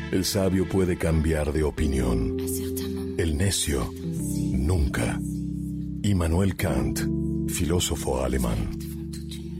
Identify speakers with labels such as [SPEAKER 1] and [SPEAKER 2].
[SPEAKER 1] El sabio puede cambiar de opinión. El necio, nunca. Immanuel Kant, filósofo alemán.